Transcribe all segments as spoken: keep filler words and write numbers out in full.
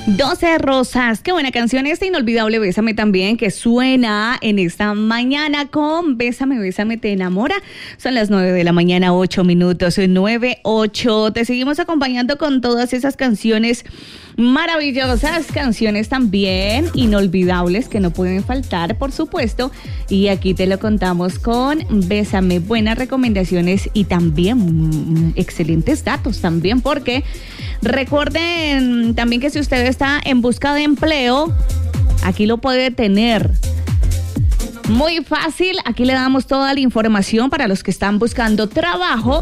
doce Rosas, qué buena canción esta, inolvidable Bésame también, que suena en esta mañana con Bésame, Bésame te enamora. Son las nueve de la mañana, ocho minutos, nueve, ocho. Te seguimos acompañando con todas esas canciones maravillosas, canciones también inolvidables que no pueden faltar, por supuesto. Y aquí te lo contamos con Bésame, buenas recomendaciones y también mm, excelentes datos también, porque recuerden también que si usted está en busca de empleo, aquí lo puede tener. Muy fácil, aquí le damos toda la información para los que están buscando trabajo.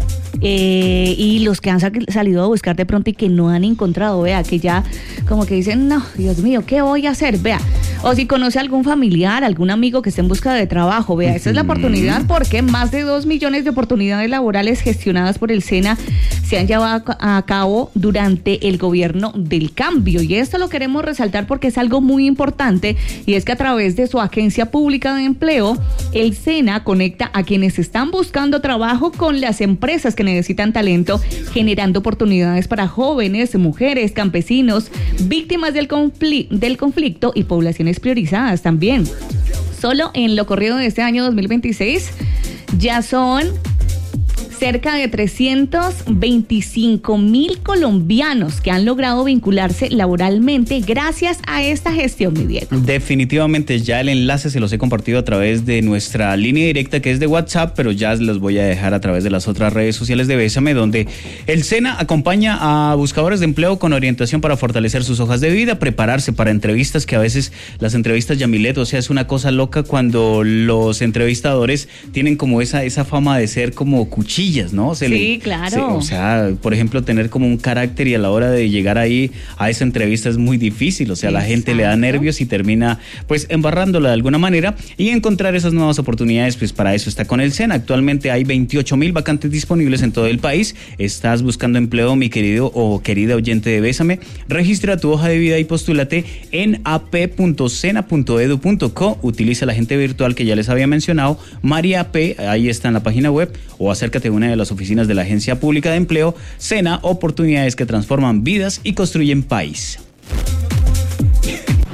Eh, y los que han sal- salido a buscar de pronto y que no han encontrado, vea, que ya como que dicen, no, Dios mío, ¿qué voy a hacer? Vea, o si conoce a algún familiar, algún amigo que esté en busca de trabajo, vea, esa es la oportunidad, porque más de dos millones de oportunidades laborales gestionadas por el SENA se han llevado a cabo durante el gobierno del cambio, y esto lo queremos resaltar porque es algo muy importante, y es que a través de su agencia pública de empleo, el SENA conecta a quienes están buscando trabajo con las empresas que necesitan talento, generando oportunidades para jóvenes, mujeres, campesinos, víctimas del, confli- del conflicto y poblaciones priorizadas también. Solo en lo corrido de este año dos mil veintiséis ya son cerca de trescientos veinticinco mil colombianos que han logrado vincularse laboralmente gracias a esta gestión, mi Diego. Definitivamente, ya el enlace se los he compartido a través de nuestra línea directa, que es de WhatsApp, pero ya los voy a dejar a través de las otras redes sociales de Bésame, donde el SENA acompaña a buscadores de empleo con orientación para fortalecer sus hojas de vida, prepararse para entrevistas, que a veces las entrevistas, Yamilet, o sea, es una cosa loca cuando los entrevistadores tienen como esa, esa fama de ser como cuchillos, ¿no? Se sí, le, claro. Se, o sea, por ejemplo, tener como un carácter, y a la hora de llegar ahí a esa entrevista es muy difícil, o sea, Exacto. La gente le da nervios y termina pues embarrándola de alguna manera, y encontrar esas nuevas oportunidades, pues para eso está con el SENA. Actualmente hay veintiocho mil vacantes disponibles en todo el país. Estás buscando empleo, mi querido o querida oyente de Bésame, registra tu hoja de vida y postúlate en a p punto sena punto edu punto co. Utiliza la agente virtual que ya les había mencionado, María P, ahí está en la página web, o acércate a una de las oficinas de la Agencia Pública de Empleo. SENA, oportunidades que transforman vidas y construyen país.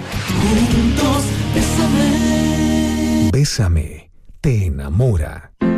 Juntos, bésame. Bésame, te enamora.